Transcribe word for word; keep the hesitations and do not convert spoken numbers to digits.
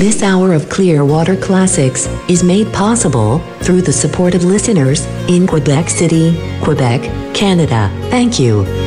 This hour of Clearwater Classics is made possible through the support of listeners in Quebec City, Quebec, Canada. Thank you.